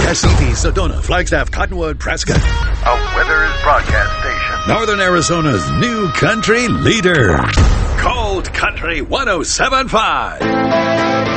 Essex, Sedona, Flagstaff, Cottonwood, Prescott. A Withers broadcast station. Northern Arizona's new country leader. Cold Country 107.5.